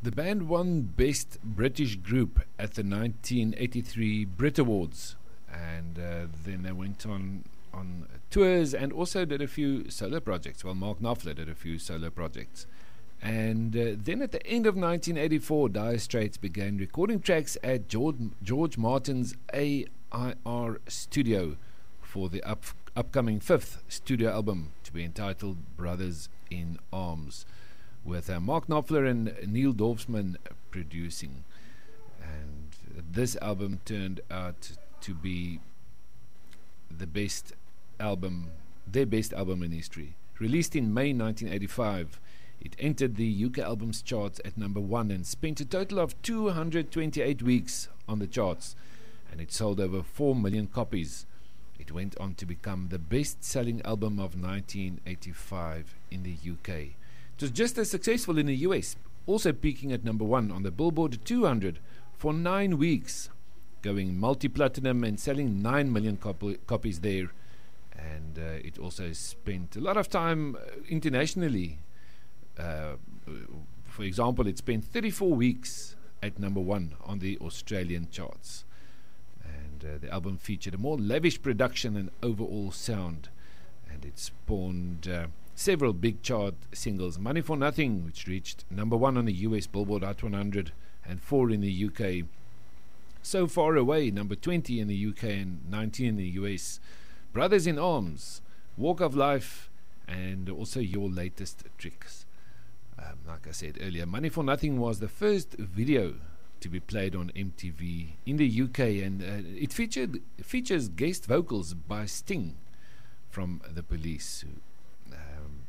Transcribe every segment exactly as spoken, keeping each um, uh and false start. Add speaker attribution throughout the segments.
Speaker 1: The band won Best British Group at the nineteen eighty-three Brit Awards, and uh, then they went on on tours and also did a few solo projects. Well, Mark Knopfler did a few solo projects. And uh, then at the end of nineteen eighty-four, Dire Straits began recording tracks at George, George Martin's A I R studio for the up, upcoming fifth studio album, to be entitled Brothers in Arms, with uh, Mark Knopfler and Neil Dorfman producing. And this album turned out to be the best album, their best album in history. Released in May nineteen eighty-five, it entered the U K albums charts at number one and spent a total of two hundred twenty-eight weeks on the charts, and it sold over four million copies. It went on to become the best-selling album of nineteen eighty-five in the U K. It was just as successful in the U S, also peaking at number one on the Billboard two hundred for nine weeks, going multi-platinum and selling nine million cop- copies there. And uh, it also spent a lot of time internationally. Uh, for example, it spent thirty-four weeks at number one on the Australian charts. And uh, the album featured a more lavish production and overall sound, and it spawned uh, several big chart singles. Money for Nothing, which reached number one on the U S Billboard Hot one hundred and four in the U K. So Far Away, number twenty in the U K and nineteen in the U S. Brothers in Arms, Walk of Life, and also Your Latest Tricks. Um, like I said earlier, Money for Nothing was the first video to be played on M T V in the U K, and uh, it featured features guest vocals by Sting from The Police. Um,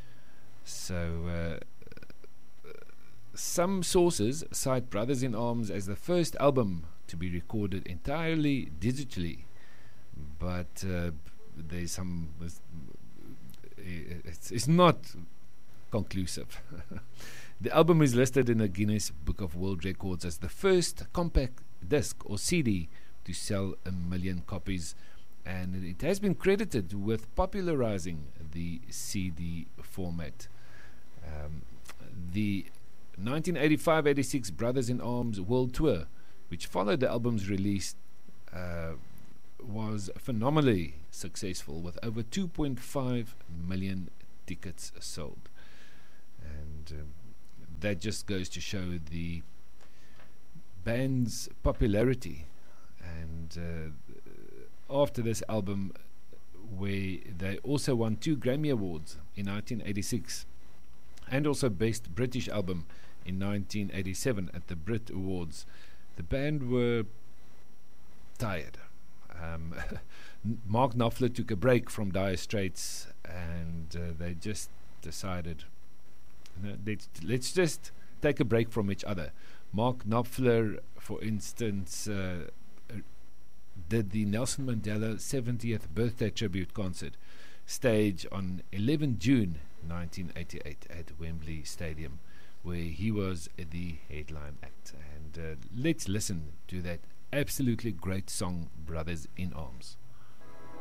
Speaker 1: so uh, some sources cite Brothers in Arms as the first album to be recorded entirely digitally, but uh, there's some it's, it's not conclusive. The album is listed in the Guinness Book of World Records as the first compact disc or C D to sell a million copies, and it has been credited with popularizing the C D format. Um, the nineteen eighty-five eighty-six Brothers in Arms World Tour, which followed the album's release, uh, was phenomenally successful, with over two point five million tickets sold. And um, that just goes to show the band's popularity. And uh, after this album, where they also won two Grammy Awards in nineteen eighty-six, and also Best British Album in nineteen eighty-seven at the Brit Awards, the band were tired. Um, Mark Knopfler took a break from Dire Straits, and uh, they just decided, you know, let's, let's just take a break from each other. Mark Knopfler, for instance, uh, uh, did the Nelson Mandela seventieth birthday tribute concert stage on eleventh of June nineteen eighty-eight at Wembley Stadium, where he was the headline act. And uh, let's listen to that absolutely great song, Brothers in Arms.